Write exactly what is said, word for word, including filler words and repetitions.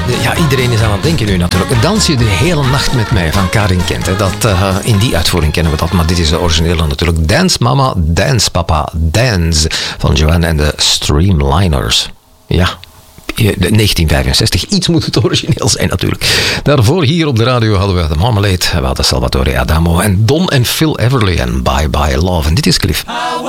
Ja, iedereen is aan het denken nu natuurlijk. Dans je de hele nacht met mij van Karin Kent. Hè. Dat, uh, in die uitvoering kennen we dat, maar dit is de originele natuurlijk. Dance Mama, Dance Papa, Dance van Joanne en de Streamliners. Ja, negentien vijfenzestig. Iets moet het origineel zijn natuurlijk. Daarvoor hier op de radio hadden we de Marmalade, we hadden Salvatore Adamo en Don en Phil Everly en Bye Bye Love. En dit is Cliff.